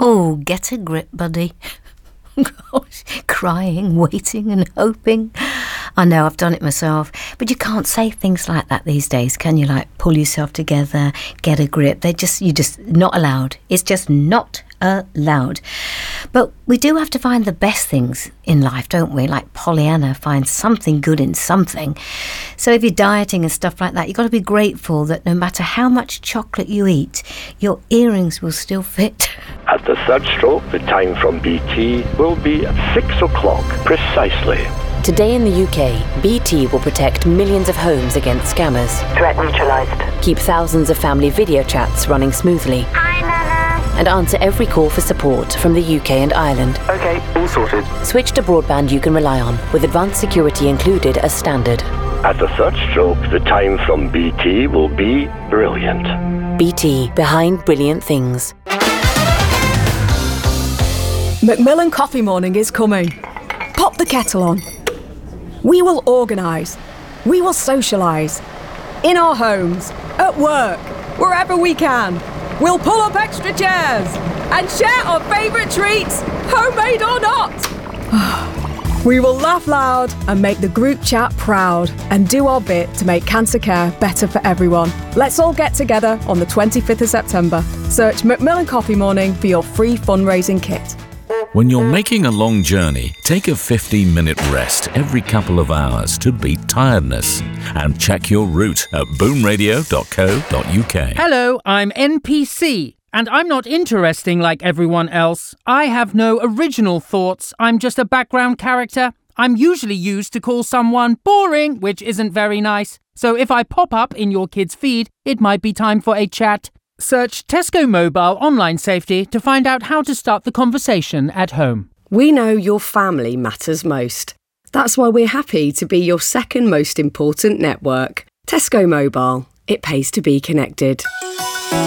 Oh, get a grip, buddy. Gosh, crying, waiting and hoping. I know, I've done it myself. But you can't say things like that these days, can you? Like, pull yourself together, get a grip. You're just not allowed. It's just not allowed. But we do have to find the best things in life, don't we? Like Pollyanna, find something good in something. So if you're dieting and stuff like that, you've got to be grateful that no matter how much chocolate you eat, your earrings will still fit. At the third stroke, the time from BT will be 6 o'clock precisely. Today in the UK, BT will protect millions of homes against scammers. Threat neutralised. Keep thousands of family video chats running smoothly. Hi, Nana. And answer every call for support from the UK and Ireland. Okay, all sorted. Switch to broadband you can rely on, with advanced security included as standard. At the third stroke, the time from BT will be brilliant. BT, behind brilliant things. Macmillan Coffee Morning is coming. Pop the kettle on. We will organise. We will socialise. In our homes, at work, wherever we can. We'll pull up extra chairs and share our favourite treats, homemade or not. We will laugh loud and make the group chat proud and do our bit to make cancer care better for everyone. Let's all get together on the 25th of September. Search Macmillan Coffee Morning for your free fundraising kit. When you're making a long journey, take a 15-minute rest every couple of hours to beat tiredness. And check your route at boomradio.co.uk. Hello, I'm NPC, and I'm not interesting like everyone else. I have no original thoughts. I'm just a background character. I'm usually used to call someone boring, which isn't very nice. So if I pop up in your kid's feed, it might be time for a chat. Search Tesco Mobile Online Safety to find out how to start the conversation at home. We know your family matters most. That's why we're happy to be your second most important network. Tesco Mobile. It pays to be connected.